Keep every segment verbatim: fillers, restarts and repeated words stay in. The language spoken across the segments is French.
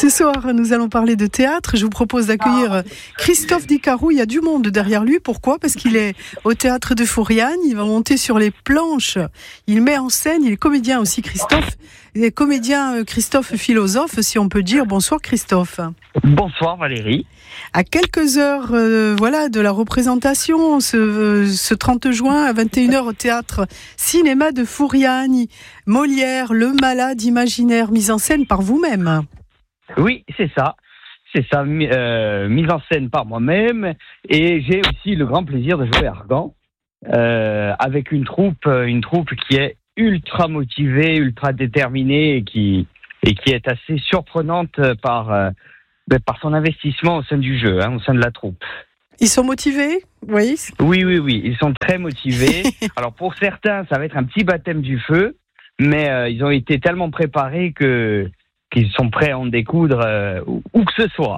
Ce soir, nous allons parler de théâtre. Je vous propose d'accueillir Christophe Di Carou. Il y a du monde derrière lui. Pourquoi ? Parce qu'il est au théâtre de Fouriane. Il va monter sur les planches. Il met en scène. Il est comédien aussi, Christophe. Il est comédien, Christophe philosophe, si on peut dire. Bonsoir, Christophe. Bonsoir, Valérie. À quelques heures, euh, voilà, de la représentation, ce, euh, ce trente juin à vingt et une heures au théâtre Cinéma de Fouriane, Molière, Le Malade imaginaire, mise en scène par vous-même. Oui, c'est ça. C'est ça, euh, mise en scène par moi-même. Et j'ai aussi le grand plaisir de jouer Argan euh, avec une troupe, une troupe qui est ultra motivée, ultra déterminée et qui, et qui est assez surprenante par, euh, par son investissement au sein du jeu, hein, au sein de la troupe. Ils sont motivés ? Oui. Oui, oui, oui. Ils sont très motivés. Alors pour certains, ça va être un petit baptême du feu, mais euh, ils ont été tellement préparés que qu'ils sont prêts à en découdre euh, où, où que ce soit.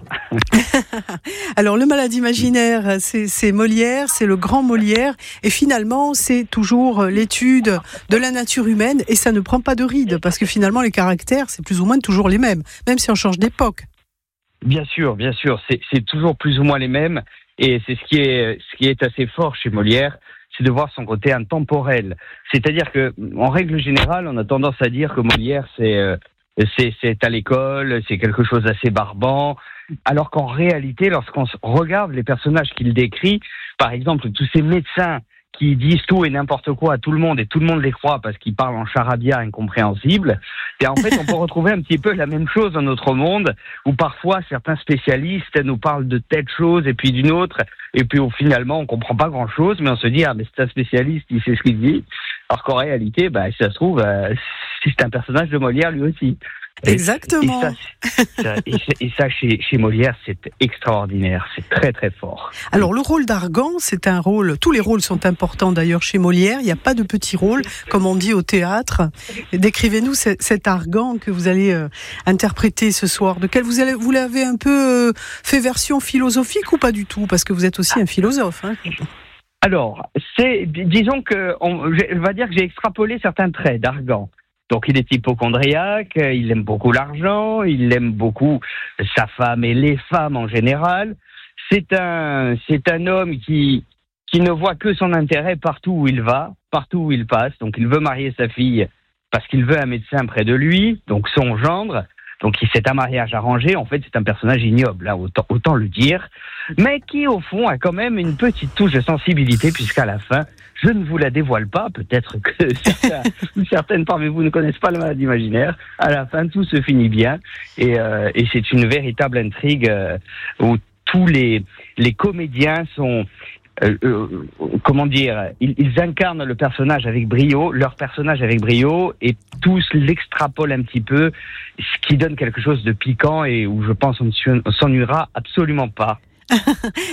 Alors, Le Malade imaginaire, c'est, c'est Molière, c'est le grand Molière, et finalement, c'est toujours l'étude de la nature humaine, et ça ne prend pas de ride, parce que finalement, les caractères, c'est plus ou moins toujours les mêmes, même si on change d'époque. Bien sûr, bien sûr, c'est, c'est toujours plus ou moins les mêmes, et c'est ce qui est, ce qui est assez fort chez Molière, c'est de voir son côté intemporel. C'est-à-dire que, en règle générale, on a tendance à dire que Molière, c'est... Euh, C'est, c'est à l'école, c'est quelque chose d'assez barbant, alors qu'en réalité, lorsqu'on regarde les personnages qu'il décrit, par exemple, tous ces médecins qui disent tout et n'importe quoi à tout le monde et tout le monde les croit parce qu'ils parlent en charabia incompréhensible, et en fait, on peut retrouver un petit peu la même chose dans notre monde, où parfois certains spécialistes nous parlent de telle chose et puis d'une autre, et puis où, finalement, on comprend pas grand-chose, mais on se dit, ah, mais c'est un spécialiste, il sait ce qu'il dit, alors qu'en réalité, bah, si ça se trouve, euh, c'est un personnage de Molière lui aussi. Exactement. Et, et ça, ça, et, et ça chez, chez Molière, c'est extraordinaire, c'est très très fort. Alors le rôle d'Argan, c'est un rôle, tous les rôles sont importants d'ailleurs chez Molière, il n'y a pas de petit rôle, comme on dit au théâtre. Décrivez-nous cet, cet Argan que vous allez euh, interpréter ce soir, de quel vous, allez, vous l'avez un peu euh, fait version philosophique ou pas du tout, parce que vous êtes aussi un philosophe, hein. Alors, c'est, disons que, on, je vais dire que j'ai extrapolé certains traits d'Argan. Donc, il est hypocondriaque, il aime beaucoup l'argent, il aime beaucoup sa femme et les femmes en général. C'est un, c'est un homme qui, qui ne voit que son intérêt partout où il va, partout où il passe. Donc, il veut marier sa fille parce qu'il veut un médecin près de lui, donc son gendre. Donc, c'est un mariage arrangé. En fait, c'est un personnage ignoble, hein, autant, autant le dire. Mais qui, au fond, a quand même une petite touche de sensibilité, puisqu'à la fin, je ne vous la dévoile pas. Peut-être que certains, certaines parmi vous ne connaissent pas Le Malade imaginaire. À la fin, tout se finit bien. Et, euh, et c'est une véritable intrigue euh, où tous les, les comédiens sont... Euh, euh, comment dire, ils, ils incarnent le personnage avec brio, leur personnage avec brio, et tous l'extrapolent un petit peu, ce qui donne quelque chose de piquant et où je pense on ne s'ennuiera absolument pas.